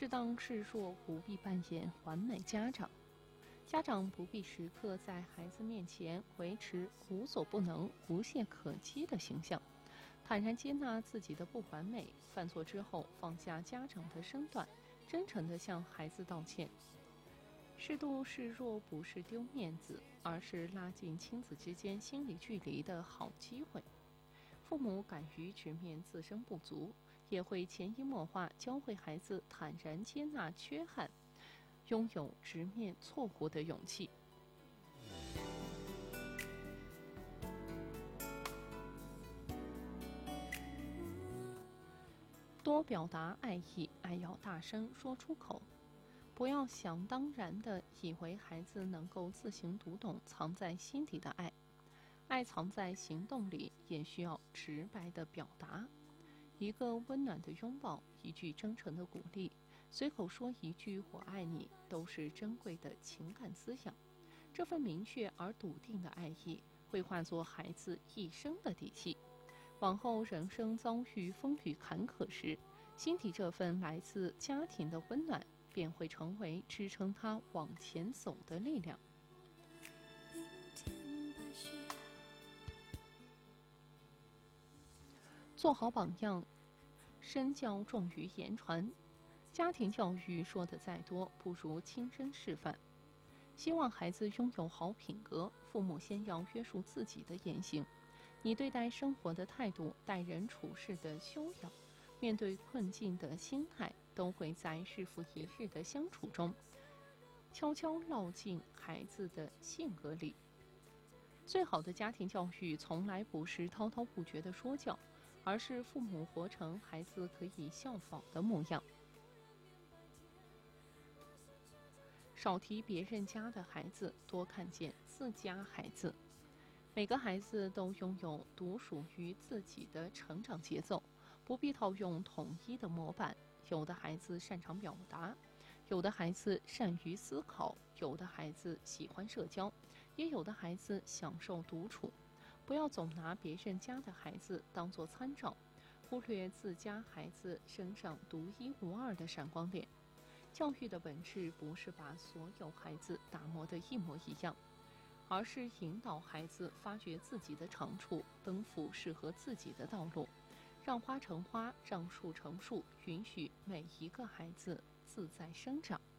适当示弱，不必扮演完美家长。家长不必时刻在孩子面前维持无所不能、无懈可击的形象，坦然接纳自己的不完美，犯错之后放下家长的身段，真诚地向孩子道歉。适度示弱不是丢面子，而是拉近亲子之间心理距离的好机会。父母敢于直面自身不足，也会潜移默化教会孩子坦然接纳缺憾，拥有直面错误的勇气。多表达爱意，爱要大声说出口，不要想当然地以为孩子能够自行读懂藏在心底的爱。爱藏在行动里，也需要直白的表达。一个温暖的拥抱，一句真诚的鼓励，随口说一句我爱你，都是珍贵的情感滋养。这份明确而笃定的爱意，会化作孩子一生的底气。往后人生遭遇风雨坎坷时，心底这份来自家庭的温暖，便会成为支撑他往前走的力量。做好榜样，身教重于言传。家庭教育说的再多，不如亲身示范。希望孩子拥有好品格，父母先要约束自己的言行。你对待生活的态度，待人处事的修养，面对困境的心态，都会在日复一日的相处中，悄悄烙进孩子的性格里。最好的家庭教育，从来不是滔滔不绝的说教，而是父母活成孩子可以效仿的模样。少提别人家的孩子，多看见自家孩子。每个孩子都拥有独属于自己的成长节奏，不必套用统一的模板。有的孩子擅长表达，有的孩子善于思考，有的孩子喜欢社交，也有的孩子享受独处。不要总拿别人家的孩子当作参照，忽略自家孩子身上独一无二的闪光点。教育的本质不是把所有孩子打磨得一模一样，而是引导孩子发掘自己的长处，奔赴适合自己的道路，让花成花，让树成树，允许每一个孩子自在生长。